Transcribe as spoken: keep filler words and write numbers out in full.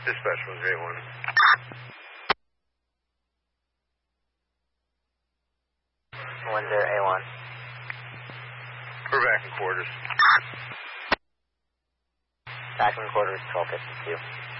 Dispatch one zero one. one zero eight one. We're back in quarters. Back in quarters, twelve fifty-two.